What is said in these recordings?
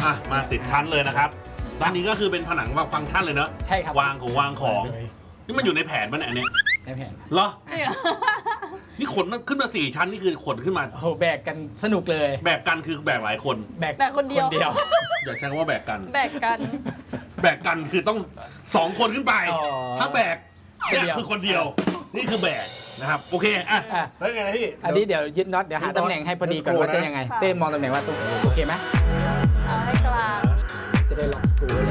มาติดชั้นเลยนะครับด้านนี้ก็คือเป็นผนังฟังก์ชันเลยเนอะใช่ครับวางของนี่มันอยู่ในแผนป่ะเนี่ยเนี่ยในแผนเหรอนี่ขนขึ้นมา4 ชั้นนี่คือขนขึ้นมาโอ้โหแบกกันสนุกเลยแบกกันคือแบกหลายคนแบกคนเดียวอย่าใช้คำว่าแบกกันแบกกันแบกกันคือต้อง2 คนขึ้นไปถ้าแบกเนี่ยคือคนเดียวนี่คือแบกนะครับโอเคอ่ะแล้วไงนะพี่อันนี้เดี๋ยวยึดน็อตเดี๋ยวหาตำแหน่งให้พอดีก่อนว่าจะยังไงเต้มองตำแหน่งว่าตรงโอเคไหมเอาให้กลางจะได้ล็อกสกรูเลย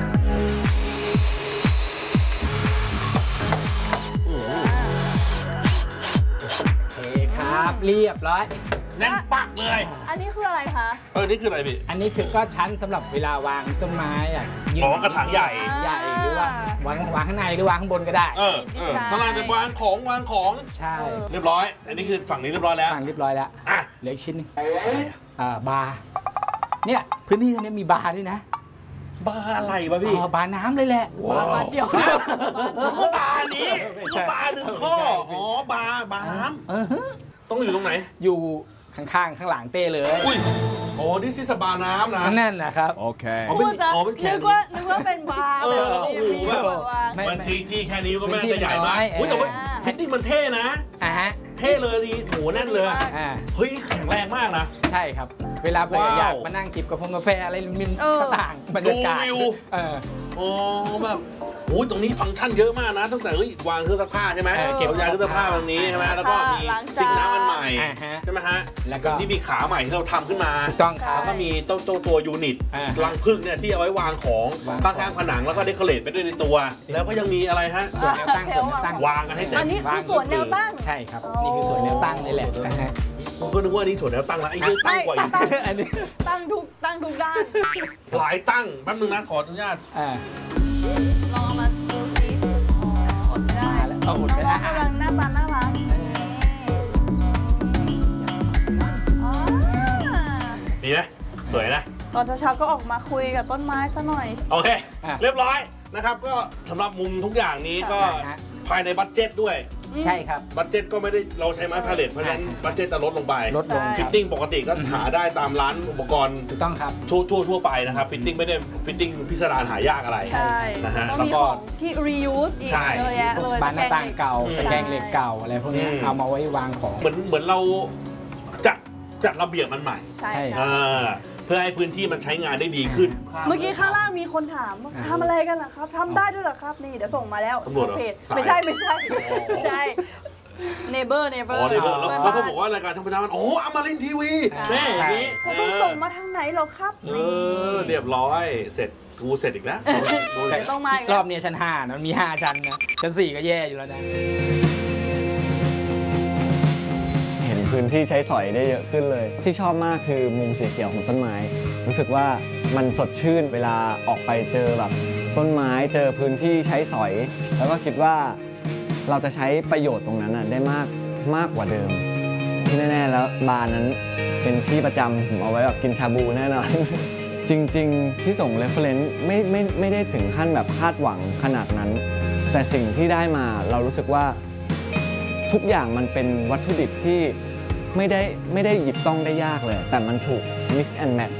โอเคครับเรียบร้อยแน่นปักเลยอันนี้คืออะไรคะนี่คืออะไรพี่อันนี้คือก็ชั้นสำหรับเวลาวางต้นไม้ยืนกระถางใหญ่ใหญ่หรือว่าวางข้างในหรือวางข้างบนก็ได้ข้างล่างจะวางของใช่เรียบร้อยอันนี้คือฝั่งนี้เรียบร้อยแล้วฟังเรียบร้อยแล้วอ่ะเหลืออีกชิ้นนึงบาร์เนี่ยพื้นที่ตรงนี้มีบาร์ด้วยนะบาร์อะไรวะพี่บาร์น้ำเลยแหละบาร์เดียวก็บาร์นี้ก็บาร์1 ข้อบาร์น้ำต้องอยู่ตรงไหนอยู่ข้างๆข้างหลังเต้เลยอุ้ยนี่ซิสบาร์น้ำนะนั่นนะครับโอเคพูดจะนึกว่าเป็นบาร์แบบนี้มีแบบวางมันที่แค่นี้ก็ไม่น่าจะใหญ่มากแต่ว่าฟิตติ้งมันเท่นะเท่เลยดีโหแน่นเลยเฮ้ยแข็งแรงมากนะใช่ครับเวลาเผื่ออยากมานั่งจิบกาแฟอะไรมินต่างบรรยากาศแบบตรงนี้ฟังก์ชันเยอะมากนะตั้งแต่วางเครื่องซักผ้าใช่ไหมเก็บยาเครื่องซักผ้าตรงนี้ใช่ไหมแล้วก็มีซิงค์น้ำอันใหม่ใช่ไหมฮะแล้วก็ที่มีขาใหม่ที่เราทำขึ้นมาต้องครับแล้วก็มีตัวยูนิตรังผึ้งเนี่ยที่เอาไว้วางของข้างๆผนังแล้วก็เดคอเรทไปด้วยในตัวแล้วก็ยังมีอะไรฮะส่วนแนวตั้งวางกันให้เต็มอันนี้คือส่วนแนวตั้งใช่ครับนี่คือส่วนแนวตั้งนี่แหละผมก็นึกว่านี่ส่วนแนวตั้งแล้วไอ้ตั้งกว่าอีกอันนี้ตั้งทุกด้านหลายตั้งแป๊บนึงนะขออนุญาตลองมาดูสิอดไม่ได้แล้วอดไม่ได้กำลังหน้าตาน่ารักดีไหมสวยนะตอนเช้าก็ออกมาคุยกับต้นไม้ซะหน่อยโอเคเรียบร้อยนะครับก็สำหรับมุมทุกอย่างนี้ก็ภายในบัดเจ็ตด้วยใช่ครับบัดเจ็ตก็ไม่ได้เราใช้ไม้พาเลทเพราะฉะนั้นบัดเจ็ตจะลดลงไปฟิตติ้งปกติก็หาได้ตามร้านอุปกรณ์ถูกต้องครับทั่วไปนะครับฟิตติ้งไม่ได้ฟิตติ้งพิสดารหายากอะไรนะฮะแล้วก็ที่ reuse อีกเยอะแยะเลยบานหน้าต่างเก่าตะแกรงเหล็กเก่าอะไรพวกนี้เอามาไว้วางของเหมือนเราจัดระเบียบมันใหม่ใช่เพื่อให้พื้นที่มันใช้งานได้ดีขึ้นเมื่อกี้ข้างล่างมีคนถามว่าทำอะไรกันล่ะครับทำได้ด้วยเหรอครับนี่เดี๋ยวส่งมาแล้วเพจไม่ใช่เนเบอร์แล้วก็บอกว่ารายการธรรมดามันอมรินทร์ทีวีนี่อย่างนี้ต้องส่งมาทางไหนเหรอครับเรียบร้อยเสร็จกูเสร็จอีกแล้วต้องมารอบนี้ชั้น5นะมันมี5ชั้นนะชั้น4ก็แย่อยู่แล้วนะเห็นพื้นที่ใช้สอยได้เยอะขึ้นเลยที่ชอบมากคือมุมสีเขียวของต้นไม้รู้สึกว่ามันสดชื่นเวลาออกไปเจอแบบต้นไม้เจอพื้นที่ใช้สอยแล้วก็คิดว่าเราจะใช้ประโยชน์ตรงนั้นได้มากกว่าเดิมที่แน่ๆแล้วบาร์นั้นเป็นที่ประจำผมเอาไว้แบบกินชาบูแน่นอน จริงๆที่ส่ง reference ไม่ได้ถึงขั้นแบบคาดหวังขนาดนั้นแต่สิ่งที่ได้มาเรารู้สึกว่าทุกอย่างมันเป็นวัตถุดิบที่ไม่ได้หยิบต้องได้ยากเลยแต่มันถูก mix and match